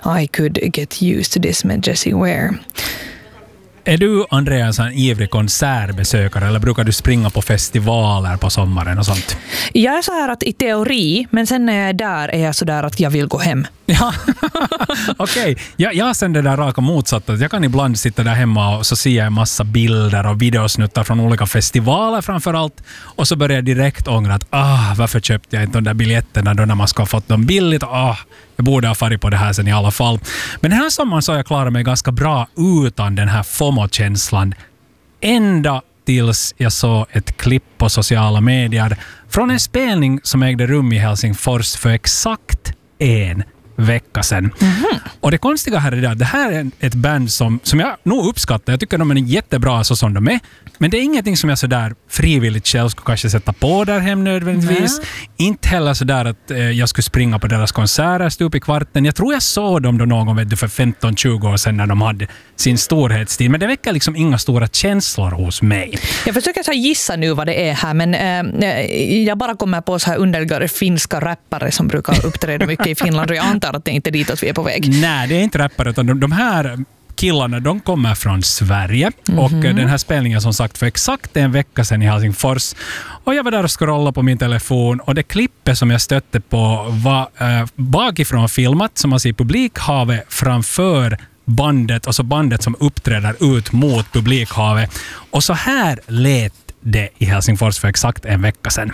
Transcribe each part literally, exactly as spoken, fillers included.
I could get used to this med Jessie Ware. Är du, Andreas, en ivrig konsertbesökare eller brukar du springa på festivaler på sommaren och sånt? Jag är så här att i teori, men sen när jag är där är jag så där att jag vill gå hem. Ja, okej. Okay. Jag, jag sen det där raka motsatta. Jag kan ibland sitta där hemma och så ser jag en massa bilder och videosnuttar från olika festivaler framförallt. Och så börjar jag direkt ångra att ah, varför köpte jag inte de där biljetterna då när man ska ha fått dem billigt? Ah, jag borde ha farit på det här sen i alla fall. Men den här sommaren så har jag klarat mig ganska bra utan den här FOMO-känslan. Ända tills jag såg ett klipp på sociala medier från en spelning som ägde rum i Helsingfors för exakt en vecka sedan. Mm-hmm. Och det konstiga här är det att det här är ett band som, som jag nog uppskattar. Jag tycker de är jättebra så som de är. Men det är ingenting som jag så där frivilligt själv skulle kanske sätta på där hem nödvändigtvis. Mm. Inte heller så där att eh, jag skulle springa på deras konserter stup i kvarten. Jag tror jag såg dem då någon vet du, för femton tjugo år sedan när de hade sin storhetstid. Men det väcker liksom inga stora känslor hos mig. Jag försöker så här gissa nu vad det är här, men eh, jag bara kommer på så här undergare finska rappare som brukar uppträda mycket i Finland och jag antar att det inte är ditåt vi är på väg. Nej, det är inte rappare utan de, de här killarna, de kommer från Sverige mm-hmm. och den här spelningen som sagt för exakt en vecka sedan i Helsingfors. Och jag var där och scrollade på min telefon och det klippet som jag stötte på var äh, bakifrån filmat som man ser publikhavet framför bandet och så bandet som uppträder ut mot publikhavet. Och så här lät det i Helsingfors för exakt en vecka sedan.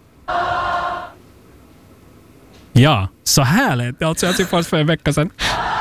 Ja, så här lät det alltså jag tycker för en vecka sedan.